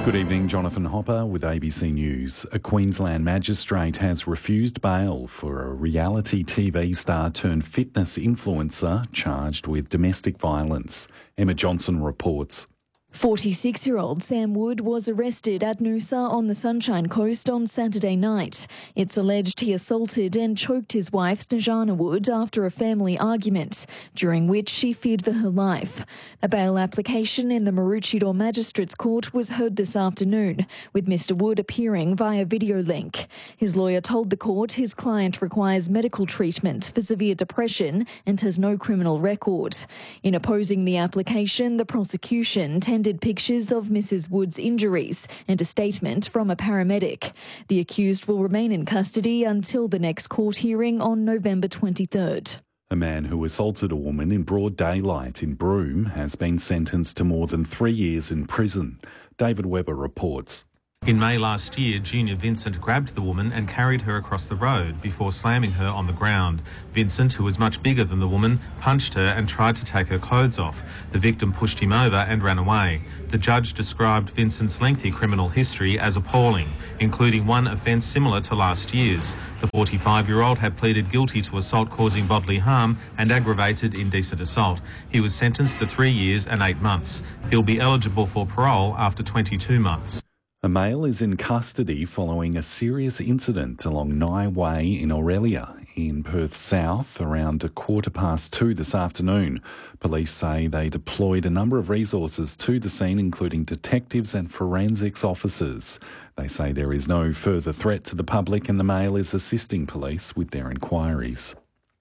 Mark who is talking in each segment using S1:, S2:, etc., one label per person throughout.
S1: Good evening, Jonathan Hopper with ABC News. A Queensland magistrate has refused bail for a reality TV star turned fitness influencer charged with domestic violence. Emma Johnson reports.
S2: 46-year-old Sam Wood was arrested at Noosa on the Sunshine Coast on Saturday night. It's alleged he assaulted and choked his wife, Snejana Wood, after a family argument, during which she feared for her life. A bail application in the Maroochydore Magistrates Court was heard this afternoon, with Mr Wood appearing via video link. His lawyer told the court his client requires medical treatment for severe depression and has no criminal record. In opposing the application, the prosecution tendered pictures of Mrs Wood's injuries and a statement from a paramedic. The accused will remain in custody until the next court hearing on November 23rd.
S1: A man who assaulted a woman in broad daylight in Broome has been sentenced to more than 3 years in prison. David Webber reports.
S3: In May last year, Junior Vincent grabbed the woman and carried her across the road before slamming her on the ground. Vincent, who was much bigger than the woman, punched her and tried to take her clothes off. The victim pushed him over and ran away. The judge described Vincent's lengthy criminal history as appalling, including one offence similar to last year's. The 45-year-old had pleaded guilty to assault causing bodily harm and aggravated indecent assault. He was sentenced to 3 years and 8 months. He'll be eligible for parole after 22 months.
S1: A male is in custody following a serious incident along Nye Way in Aurelia in Perth South around 2:15 this afternoon. Police say they deployed a number of resources to the scene, including detectives and forensics officers. They say there is no further threat to the public and the male is assisting police with their inquiries.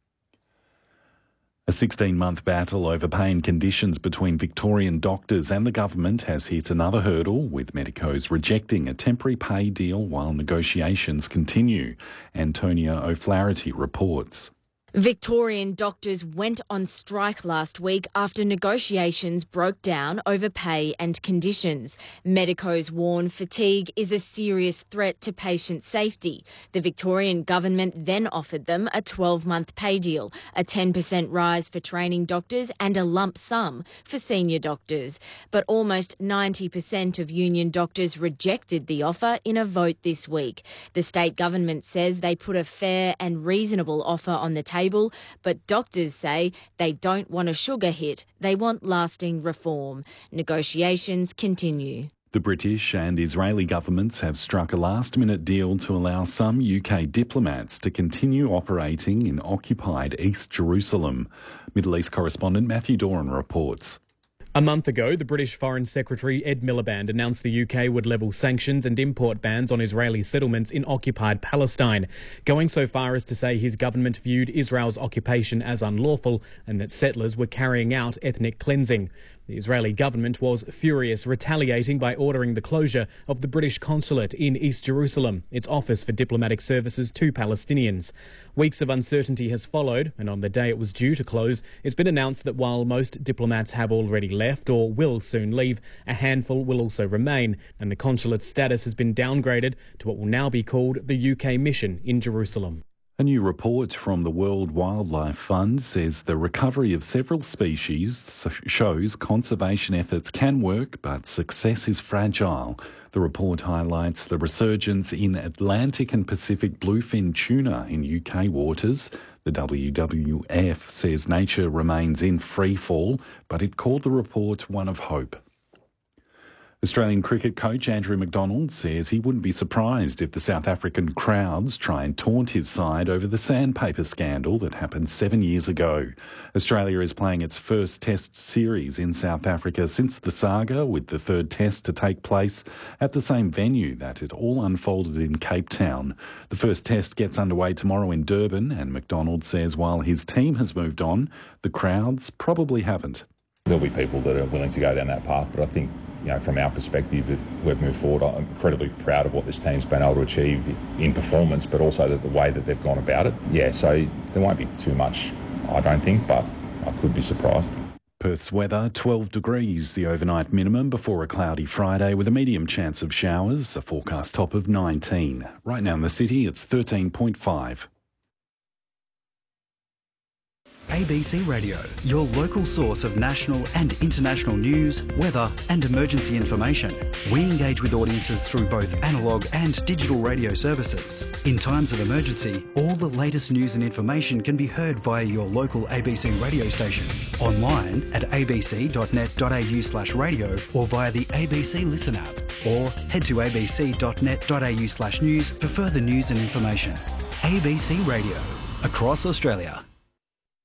S1: A 16-month battle over pay and conditions between Victorian doctors and the government has hit another hurdle, with medicos rejecting a temporary pay deal while negotiations continue. Antonia O'Flaherty reports.
S4: Victorian doctors went on strike last week after negotiations broke down over pay and conditions. Medicos warn fatigue is a serious threat to patient safety. The Victorian government then offered them a 12-month pay deal, a 10% rise for training doctors and a lump sum for senior doctors. But almost 90% of union doctors rejected the offer in a vote this week. The state government says they put a fair and reasonable offer on the table, but doctors say they don't want a sugar hit, they want lasting reform. Negotiations continue.
S1: The British and Israeli governments have struck a last-minute deal to allow some UK diplomats to continue operating in occupied East Jerusalem. Middle East correspondent Matthew Doran reports.
S5: A month ago, the British Foreign Secretary Ed Miliband announced the UK would level sanctions and import bans on Israeli settlements in occupied Palestine, going so far as to say his government viewed Israel's occupation as unlawful and that settlers were carrying out ethnic cleansing. The Israeli government was furious, retaliating by ordering the closure of the British consulate in East Jerusalem, its office for diplomatic services to Palestinians. Weeks of uncertainty has followed, and on the day it was due to close, it's been announced that while most diplomats have already left or will soon leave, a handful will also remain, and the consulate's status has been downgraded to what will now be called the UK mission in Jerusalem.
S1: A new report from the World Wildlife Fund says the recovery of several species shows conservation efforts can work, but success is fragile. The report highlights the resurgence in Atlantic and Pacific bluefin tuna in UK waters. The WWF says nature remains in free fall, but it called the report one of hope. Australian cricket coach Andrew McDonald says he wouldn't be surprised if the South African crowds try and taunt his side over the sandpaper scandal that happened 7 years ago. Australia is playing its first test series in South Africa since the saga, with the third test to take place at the same venue that it all unfolded in Cape Town. The first test gets underway tomorrow in Durban, and McDonald says while his team has moved on, the crowds probably haven't.
S6: There'll be people that are willing to go down that path, but I think, from our perspective, we've moved forward. I'm incredibly proud of what this team's been able to achieve in performance, but also the way that they've gone about it. Yeah, so there won't be too much, I don't think, but I could be surprised.
S1: Perth's weather, 12 degrees, the overnight minimum before a cloudy Friday with a medium chance of showers, a forecast top of 19. Right now in the city, it's 13.5.
S7: ABC Radio, your local source of national and international news, weather and emergency information. We engage with audiences through both analogue and digital radio services. In times of emergency, all the latest news and information can be heard via your local ABC radio station, online at abc.net.au/radio or via the ABC Listen app, or head to abc.net.au/news for further news and information. ABC Radio, across Australia.